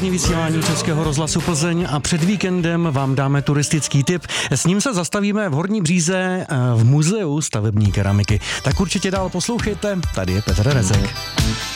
večerní vysílání Českého rozhlasu Plzeň a před víkendem vám dáme turistický tip. S ním se zastavíme v Horní Bříze v muzeu stavební keramiky. Tak určitě dál poslouchejte, tady je Petr Rezek.